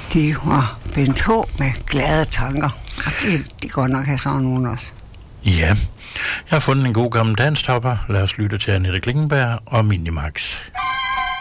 Det var Bent H. med glade tanker. De går nok have sådan nogen også. Ja, jeg har fundet en god gammel danstopper. Lad os lytte til Annette Klingenberg og Minimax.